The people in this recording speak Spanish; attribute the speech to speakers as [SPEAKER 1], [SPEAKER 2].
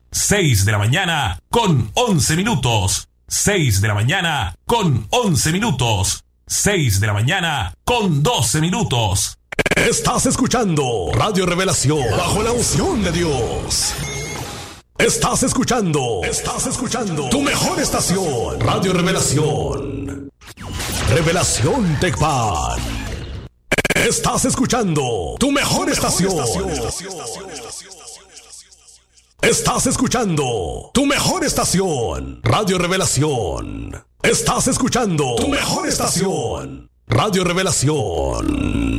[SPEAKER 1] 6 de la mañana con 11 minutos. 6 de la mañana con 11 minutos. 6 de la mañana con 12 minutos.
[SPEAKER 2] Estás escuchando Radio Revelación bajo la unción de Dios. Estás escuchando tu mejor estación, Radio Revelación. Revelación Tecpan. Estás escuchando tu mejor estación. Estás escuchando tu mejor estación, Radio Revelación. Estás escuchando tu mejor estación, Radio Revelación.